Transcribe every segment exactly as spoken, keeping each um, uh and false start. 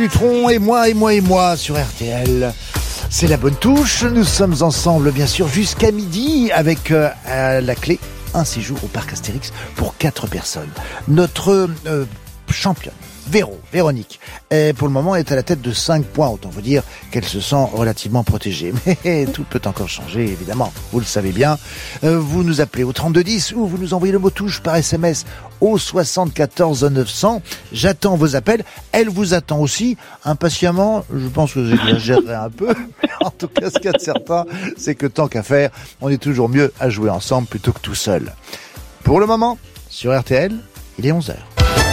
Dutron et moi et moi et moi sur R T L. C'est la bonne touche. Nous sommes ensemble, bien sûr, jusqu'à midi avec euh, à la clé un séjour au parc Astérix pour quatre personnes. Notre euh, championne, Véro, Véronique, est, pour le moment, est à la tête de cinq points. Autant vous dire qu'elle se sent relativement protégée. Mais tout peut encore changer, évidemment. Vous le savez bien. Euh, vous nous appelez au trente-deux dix ou vous nous envoyez le mot touche par S M S au soixante-quatorze neuf cents. J'attends vos appels. Elle vous attend aussi impatiemment. Je pense que j'exagérerai un peu. Mais en tout cas, ce qu'il y a de certain, c'est que tant qu'à faire, on est toujours mieux à jouer ensemble plutôt que tout seul. Pour le moment, sur R T L, il est onze heures.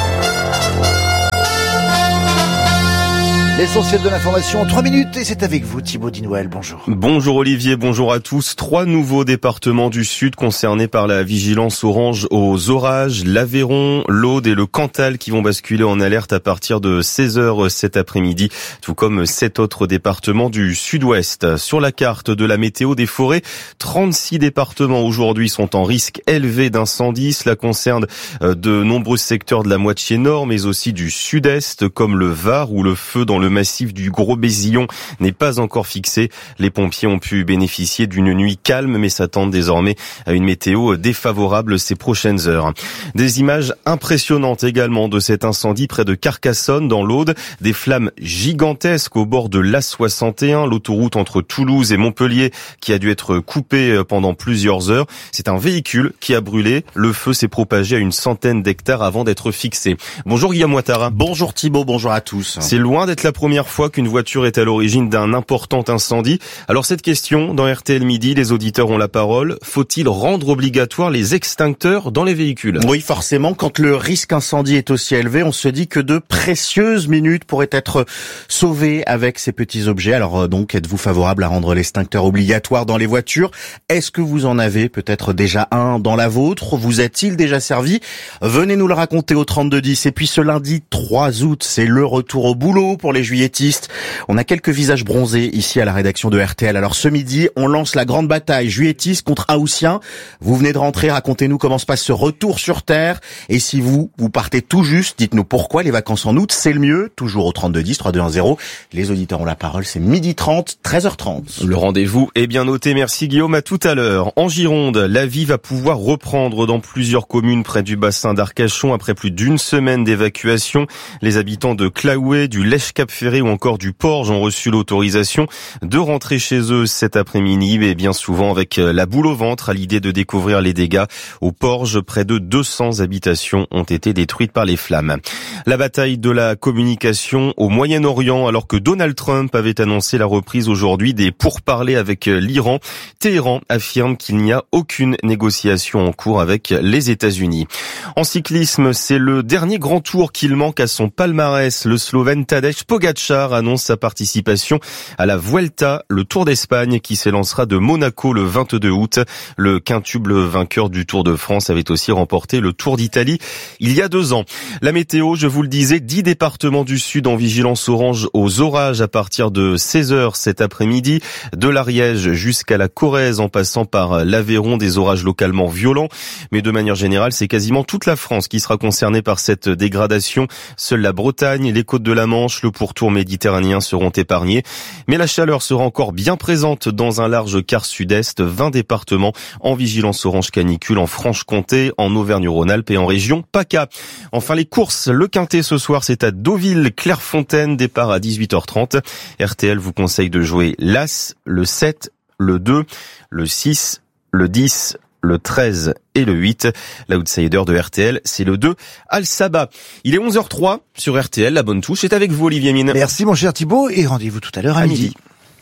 L'essentiel de l'information en trois minutes et c'est avec vous Thibaut Dinouel, bonjour. Bonjour Olivier, bonjour à tous. Trois nouveaux départements du Sud concernés par la vigilance orange aux orages, l'Aveyron, l'Aude et le Cantal qui vont basculer en alerte à partir de seize heures cet après-midi, tout comme sept autres départements du Sud-Ouest. Sur la carte de la météo des forêts, trente-six départements aujourd'hui sont en risque élevé d'incendie. Cela concerne de nombreux secteurs de la moitié nord mais aussi du Sud-Est comme le Var où le feu dans le Le massif du Gros-Bézillon n'est pas encore fixé. Les pompiers ont pu bénéficier d'une nuit calme, mais s'attendent désormais à une météo défavorable ces prochaines heures. Des images impressionnantes également de cet incendie près de Carcassonne, dans l'Aude. Des flammes gigantesques au bord de l'A soixante et un, l'autoroute entre Toulouse et Montpellier, qui a dû être coupée pendant plusieurs heures. C'est un véhicule qui a brûlé. Le feu s'est propagé à une centaine d'hectares avant d'être fixé. Bonjour Guillaume Ouattara. Bonjour Thibaut, bonjour à tous. C'est loin d'être la première fois qu'une voiture est à l'origine d'un important incendie. Alors cette question, dans R T L Midi, les auditeurs ont la parole. Faut-il rendre obligatoire les extincteurs dans les véhicules ? Oui, forcément, quand le risque incendie est aussi élevé, on se dit que de précieuses minutes pourraient être sauvées avec ces petits objets. Alors donc, êtes-vous favorable à rendre l'extincteur obligatoire dans les voitures ? Est-ce que vous en avez peut-être déjà un dans la vôtre ? Vous est-il déjà servi ? Venez nous le raconter au trente-deux dix. Et puis ce lundi trois août, c'est le retour au boulot pour les juilletistes. On a quelques visages bronzés ici à la rédaction de R T L. Alors ce midi, on lance la grande bataille juilletistes contre haussiens. Vous venez de rentrer, racontez-nous comment se passe ce retour sur Terre. Et si vous, vous partez tout juste, dites-nous pourquoi les vacances en août, c'est le mieux. Toujours au trente-deux dix, trois deux un zéro. Les auditeurs ont la parole, c'est midi trente, treize heures trente. Le rendez-vous est bien noté. Merci Guillaume, à tout à l'heure. En Gironde, la vie va pouvoir reprendre dans plusieurs communes près du bassin d'Arcachon après plus d'une semaine d'évacuation. Les habitants de Claouet, du Lèche-Cap-Ferré ou encore du Porge ont reçu l'autorisation de rentrer chez eux cet après-midi, mais bien souvent avec la boule au ventre à l'idée de découvrir les dégâts. Au Porge, près de deux cents habitations ont été détruites par les flammes. La bataille de la communication au Moyen-Orient, alors que Donald Trump avait annoncé la reprise aujourd'hui des pourparlers avec l'Iran. Téhéran affirme qu'il n'y a aucune négociation en cours avec les États-Unis. En cyclisme, c'est le dernier grand tour qu'il manque à son palmarès. Le Slovène Tadej Pogačar annonce sa participation à la Vuelta, le Tour d'Espagne qui s'élancera de Monaco le vingt-deux août. Le quintuple vainqueur du Tour de France avait aussi remporté le Tour d'Italie il y a deux ans. La météo, je vous le disais, dix départements du Sud en vigilance orange aux orages à partir de seize heures cet après-midi. De l'Ariège jusqu'à la Corrèze en passant par l'Aveyron, des orages localement violents. Mais de manière générale, c'est quasiment toute la France qui sera concernée par cette dégradation. Seule la Bretagne, les côtes de la Manche, le pourtour méditerranéen seront épargnés. Mais la chaleur sera encore bien présente dans un large quart sud-est. vingt départements en vigilance orange canicule en Franche-Comté, en Auvergne-Rhône-Alpes et en région PACA. Enfin, les courses, le Quintet ce soir, c'est à Deauville, Clairefontaine, départ à dix-huit heures trente. R T L vous conseille de jouer l'As, le sept, le deux, le six, le dix, le treize et le huit. L'outsider de R T L, c'est le deux, Al Saba. Il est onze heures trois sur R T L, la bonne touche est avec vous Olivier Mine. Merci mon cher Thibaut et rendez-vous tout à l'heure à, à midi. midi.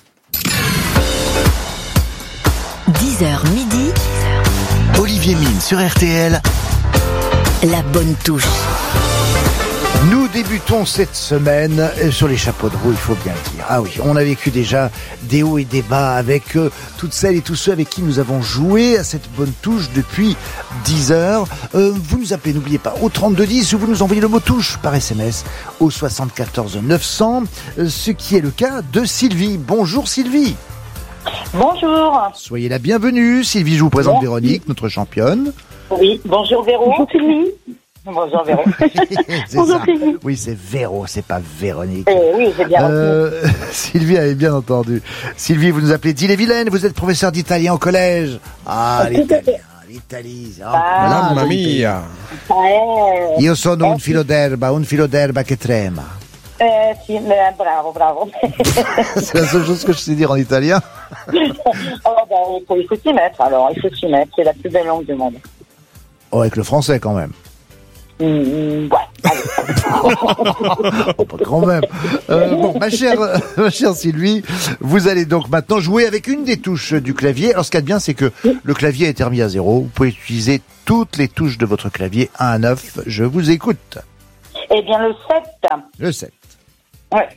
dix heures midi. Olivier Mine sur R T L. La bonne touche. Nous débutons cette semaine sur les chapeaux de roue, il faut bien le dire. Ah oui, on a vécu déjà des hauts et des bas avec euh, toutes celles et tous ceux avec qui nous avons joué à cette bonne touche depuis dix heures. Euh, vous nous appelez, n'oubliez pas, au trente-deux dix ou vous nous envoyez le mot touche par S M S au soixante-quatorze neuf cents, euh, ce qui est le cas de Sylvie. Bonjour Sylvie. Bonjour. Soyez la bienvenue. Sylvie, je vous présente Merci. Véronique, notre championne. Oui, bonjour Véro. Bonjour Sylvie. Bonjour Véro. C'est Bonjour ça. Sylvie. Oui, c'est Véro, c'est pas Véronique. Eh oui, j'ai bien Euh, Sylvie avait bien entendu. Sylvie, vous nous appelez d'Ille-et-Vilaine, vous êtes professeur d'italien au collège. Ah, l'italien, l'Italie. Oh, Ah, voilà. Mamma mia! Eh, Io sono un filo d'erba, un filo d'erba che trema. eh, sì, eh, bravo, bravo. C'est la seule chose que je sais dire en italien. Oh, ben, il faut, il faut s'y mettre alors, il faut s'y mettre, c'est la plus belle langue du monde. Oh, avec le français quand même. Mmh, ouais, allez. Oh, pas quand même. Euh, bon, ma chère, ma chère Sylvie, vous allez donc maintenant jouer avec une des touches du clavier. Alors, ce qu'il y a de bien, c'est que le clavier a été remis à zéro. Vous pouvez utiliser toutes les touches de votre clavier un à neuf. Je vous écoute. Eh bien, le sept. Le sept. Ouais.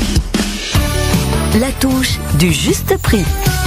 La touche du juste prix.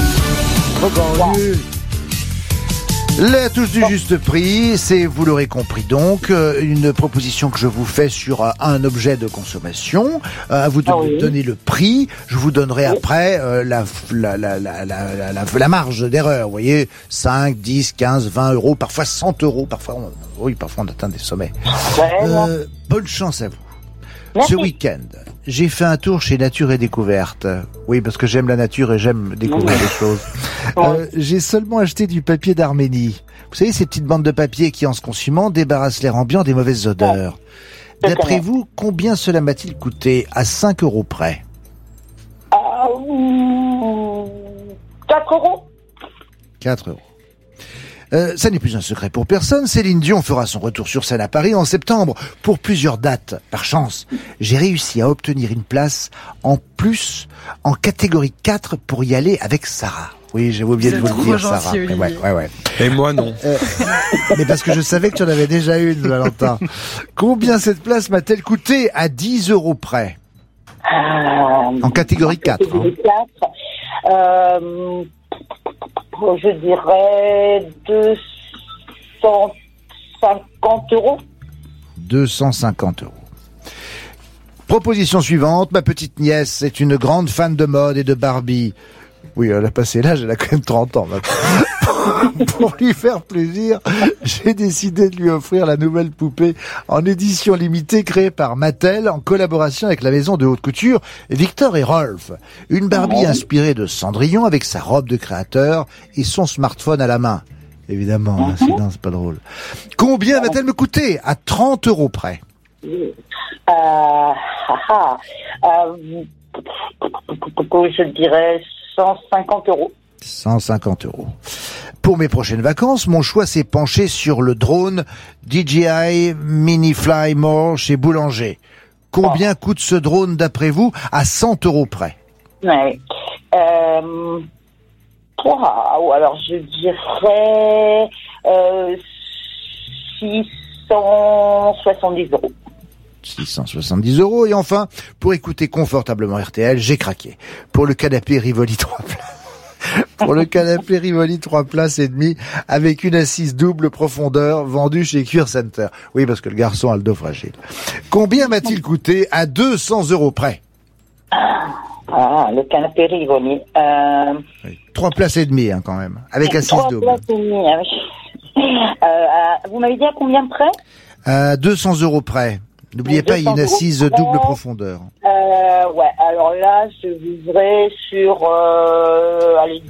La touche du juste prix, c'est, vous l'aurez compris donc, euh, une proposition que je vous fais sur euh, un objet de consommation. Euh, à vous de Ah me oui. donner le prix. Je vous donnerai après euh, la, la, la, la, la, la, la, la marge d'erreur. Vous voyez, cinq, dix, quinze, vingt euros, parfois cent euros. Parfois, on, oui, parfois on atteint des sommets. Ouais, non. Euh, bonne chance à vous. Merci. Ce week-end, j'ai fait un tour chez Nature et Découverte. Oui, parce que j'aime la nature et j'aime découvrir des choses. Euh, j'ai seulement acheté du papier d'Arménie. Vous savez, ces petites bandes de papier qui, en se consumant, débarrassent l'air ambiant des mauvaises odeurs. D'après vous, combien cela m'a-t-il coûté à cinq euros près? Ah, mmh, quatre euros. quatre euros. Euh, ça n'est plus un secret pour personne, Céline Dion fera son retour sur scène à Paris en septembre pour plusieurs dates. Par chance, j'ai réussi à obtenir une place en plus en catégorie quatre pour y aller avec Sarah. Oui, j'ai oublié Vous de vous êtes le trop dire, gentil, Sarah. Olivier. Ouais, ouais, ouais. Et moi non. Euh, mais parce que je savais que tu en avais déjà une, Valentin. Combien cette place m'a-t-elle coûté à dix euros près? Euh, En catégorie quatre. Hein. catégorie quatre. Euh, je dirais deux cent cinquante euros. deux cent cinquante euros. Proposition suivante, ma petite nièce est une grande fan de mode et de Barbie. Oui, elle a passé l'âge, elle a quand même trente ans maintenant. Pour lui faire plaisir, j'ai décidé de lui offrir la nouvelle poupée en édition limitée créée par Mattel en collaboration avec la maison de haute couture Victor et Rolf. Une Barbie inspirée de Cendrillon avec sa robe de créateur et son smartphone à la main. Évidemment, hein, sinon c'est pas drôle. Combien va-t-elle me coûter? À trente euros près. Euh, ah, ah, euh, je dirais cent cinquante euros. cent cinquante euros. Pour mes prochaines vacances, mon choix s'est penché sur le drone D J I Mini Fly More chez Boulanger. Combien coûte ce drone d'après vous à cent euros près? Ouais. Euh, wow, alors je dirais euh, six cent soixante-dix euros. six cent soixante-dix euros. Et enfin, pour écouter confortablement R T L, j'ai craqué. Pour le canapé Rivoli trois places. Pour le canapé Rivoli trois places et demi avec une assise double profondeur vendue chez Cure Center. Oui, parce que le garçon a le dos fragile. Combien m'a-t-il coûté à deux cents euros près? Ah, le canapé Rivoli. Euh, Oui. Trois places et demie, hein, quand même. Avec assise trois double. places et demie, ah oui. Euh, euh, vous m'avez dit à combien de près? À deux cents euros près. N'oubliez pas, il y a une assise double profondeur. Euh, ouais, alors là, je viserais sur, euh, allez,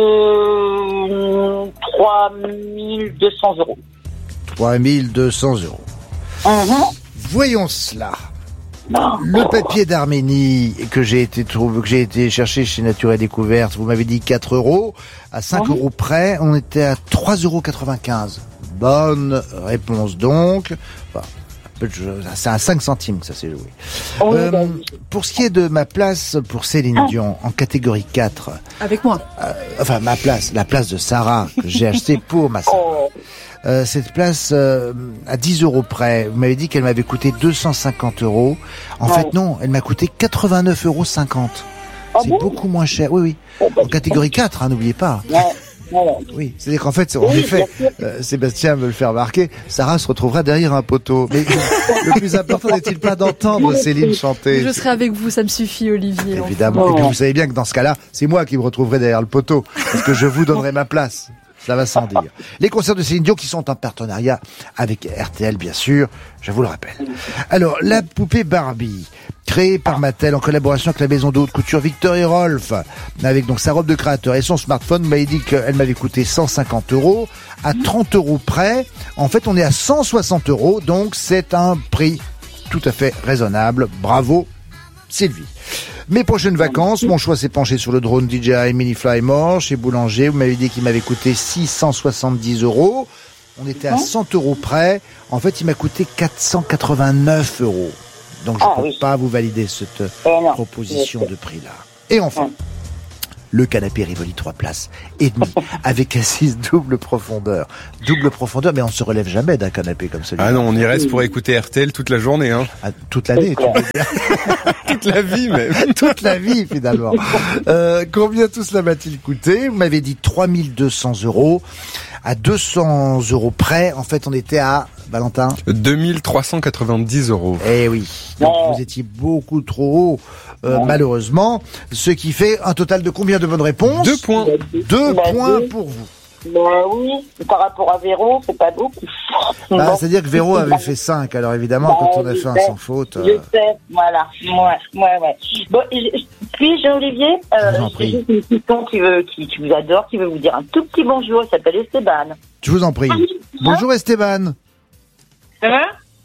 deux, trois mille deux cents euros. trois mille deux cents euros. Mm-hmm. Voyons cela. Le papier d'Arménie que j'ai été trouvé, que j'ai été chercher chez Nature et Découverte, vous m'avez dit quatre euros. À cinq Mhm. euros près, on était à trois euros quatre-vingt-quinze. Bonne réponse donc. Enfin, c'est à cinq centimes que ça s'est joué. Oui, Euh, bah, pour ce qui est de ma place pour Céline Dion en catégorie quatre, Avec moi. euh, enfin ma place, la place de Sarah que j'ai achetée pour ma Sarah. oh, Euh, cette place euh, à dix euros près, vous m'avez dit qu'elle m'avait coûté deux cent cinquante euros. En Ouais. fait, non, elle m'a coûté quatre-vingt-neuf euros cinquante. Ah C'est bon beaucoup moins cher. Oui, oui. oh, bah, En catégorie quatre, hein, n'oubliez pas. ouais, ouais, ouais. Oui, c'est-à-dire qu'en fait, en Oui, effet, bien sûr. euh, Sébastien me le fait remarquer, Sarah se retrouvera derrière un poteau. Mais le plus important n'est-il pas d'entendre Céline chanter? Je serai avec vous, ça me suffit, Olivier. Évidemment. enfin. Et puis vous savez bien que dans ce cas-là, c'est moi qui me retrouverai derrière le poteau, parce que je vous donnerai ma place. Ça va sans dire. Les concerts de Céline Dion qui sont en partenariat avec R T L, bien sûr, je vous le rappelle. Alors, la poupée Barbie, créée par Mattel en collaboration avec la maison de haute couture Victor et Rolf, avec donc sa robe de créateur et son smartphone, m'avait dit qu'elle m'avait coûté cent cinquante euros. À trente euros près, en fait, on est à cent soixante euros, donc c'est un prix tout à fait raisonnable. Bravo, Sylvie. Mes prochaines vacances, mon choix s'est penché sur le drone D J I Mini Fly More chez Boulanger. Vous m'avez dit qu'il m'avait coûté six cent soixante-dix euros. On était à cent euros près. En fait, il m'a coûté quatre cent quatre-vingt-neuf euros. Donc, je ne Ah, peux oui. pas vous valider cette Eh non. proposition de prix-là. Et enfin, le canapé Rivoli trois places et demi avec assise double profondeur. Double profondeur, mais on ne se relève jamais d'un canapé comme celui-là. Ah non, on y reste pour écouter R T L toute la journée, hein. Ah, toute l'année, tu veux dire. Toute la vie, même. Toute la vie, finalement. Euh, combien tout cela m'a-t-il coûté? Vous m'avez dit trois mille deux cents euros. À deux cents euros près, en fait, on était à, Valentin? deux mille trois cent quatre-vingt-dix euros. Eh oui. Donc, vous étiez beaucoup trop haut, euh, malheureusement. Ce qui fait un total de combien de bonnes réponses? Deux points. Deux Bah, points deux. pour vous. Ben oui, par rapport à Véro, c'est pas beaucoup. Bah, Bon. c'est-à-dire que Véro avait fait cinq. Alors, évidemment, Bah, quand on a je fait un sais. sans faute. Je euh, sais, voilà. Ouais, ouais, ouais. Bon, je- je- puis-je, Olivier, Je vous en euh, prie. j'ai juste une petite qui veut, qui, qui vous adore, qui veut vous dire un tout petit bonjour. Il s'appelle Esteban. Je vous en prie. Bonjour, Esteban. Ça va?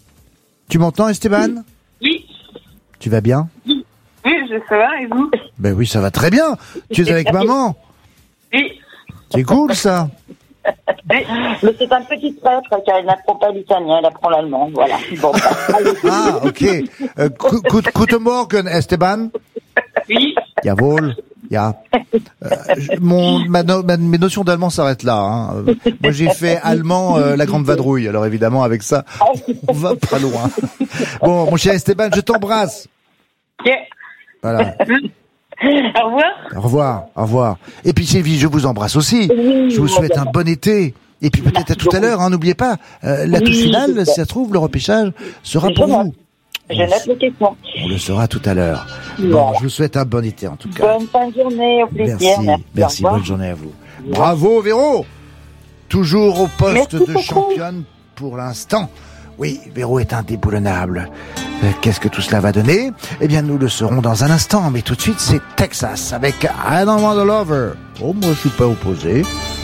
Tu m'entends, Esteban? Oui. Tu vas bien? Oui, je ça va, et vous? Ben oui, ça va très bien. Tu es avec maman. Oui. C'est cool, ça. Mais c'est un petit prêtre car elle n'apprend pas l'italien, elle apprend l'allemand, voilà. Bon, bah, allez. Ah, ok. Euh, gu- gu- Guten Morgen, Esteban. Oui. Jawohl. Ja. Euh, je- mon, ma no- ma- mes notions d'allemand s'arrêtent là. Hein. Euh, Moi, j'ai fait allemand, euh, la grande vadrouille. Alors, évidemment, avec ça, on va pas loin. Bon, mon cher Esteban, je t'embrasse. Ok. Voilà. Au revoir. Au revoir. Au revoir. Et puis, Sylvie, je vous embrasse aussi. Je vous souhaite un bon été. Et puis, peut-être à tout à l'heure, hein, n'oubliez pas, euh, la touche Oui, finale, je sais. si ça se trouve, le repêchage sera Je pour note. vous. Je note les questions. On le saura tout à l'heure. Bon, Voilà. je vous souhaite un bon été, en tout cas. Bonne fin de journée, au plaisir. Merci, Merci. merci, Au revoir. bonne journée à vous. Bravo Véro, toujours au poste Merci de beaucoup. championne pour l'instant. Oui, Véro est indéboulonnable. Euh, Qu'est-ce que tout cela va donner? Eh bien, nous le saurons dans un instant, mais tout de suite, c'est Texas avec I Don't Want a Lover. Oh, moi, je suis pas opposé.